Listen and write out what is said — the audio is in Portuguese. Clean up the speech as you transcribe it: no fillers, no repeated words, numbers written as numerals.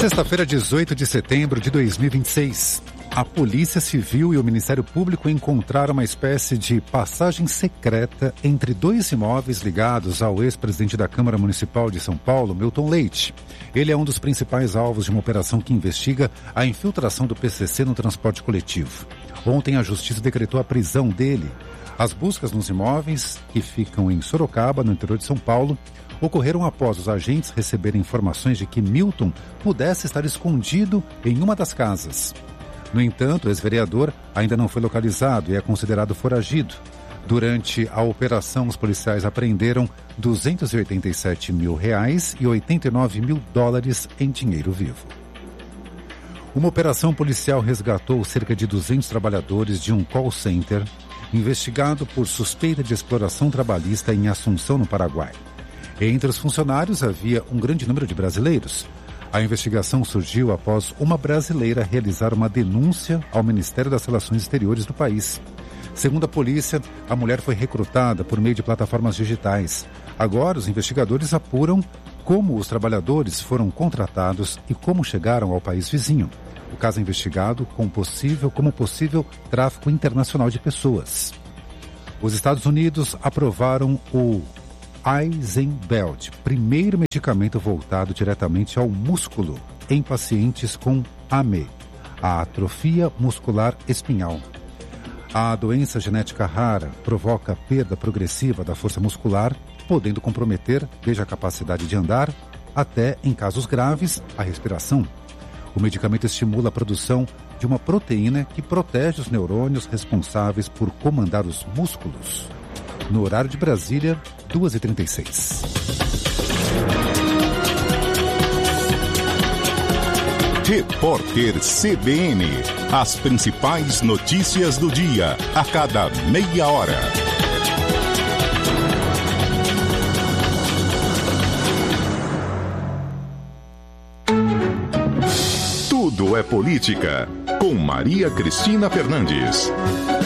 Sexta-feira, 18 de setembro de 2026. A Polícia Civil e o Ministério Público encontraram uma espécie de passagem secreta entre dois imóveis ligados ao ex-presidente da Câmara Municipal de São Paulo, Milton Leite. Ele é um dos principais alvos de uma operação que investiga a infiltração do PCC no transporte coletivo. Ontem, a Justiça decretou a prisão dele. As buscas nos imóveis, que ficam em Sorocaba, no interior de São Paulo, ocorreram após os agentes receberem informações de que Milton pudesse estar escondido em uma das casas. No entanto, o ex-vereador ainda não foi localizado e é considerado foragido. Durante a operação, os policiais apreenderam R$287 mil e 89 mil dólares em dinheiro vivo. Uma operação policial resgatou cerca de 200 trabalhadores de um call center investigado por suspeita de exploração trabalhista em Assunção, no Paraguai. Entre os funcionários havia um grande número de brasileiros. A investigação surgiu após uma brasileira realizar uma denúncia ao Ministério das Relações Exteriores do país. Segundo a polícia, a mulher foi recrutada por meio de plataformas digitais. Agora, os investigadores apuram como os trabalhadores foram contratados e como chegaram ao país vizinho. O caso é investigado como possível tráfico internacional de pessoas. Os Estados Unidos aprovaram o Eisenbelt, primeiro medicamento voltado diretamente ao músculo em pacientes com AME, a atrofia muscular espinhal. A doença genética rara provoca perda progressiva da força muscular, podendo comprometer desde a capacidade de andar até, em casos graves, a respiração. O medicamento estimula a produção de uma proteína que protege os neurônios responsáveis por comandar os músculos. No horário de Brasília, 2h36. Repórter CBN. As principais notícias do dia, a cada meia hora. Tudo é política, com Maria Cristina Fernandes.